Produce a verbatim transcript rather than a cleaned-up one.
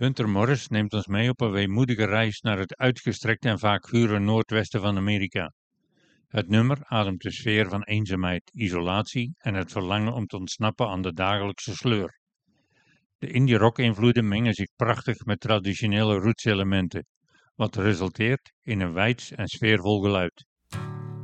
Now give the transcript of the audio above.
Hunter Morris neemt ons mee op een weemoedige reis naar het uitgestrekte en vaak gure noordwesten van Amerika. Het nummer ademt de sfeer van eenzaamheid, isolatie en het verlangen om te ontsnappen aan de dagelijkse sleur. De indie rock invloeden mengen zich prachtig met traditionele roots elementen, wat resulteert in een weids en sfeervol geluid.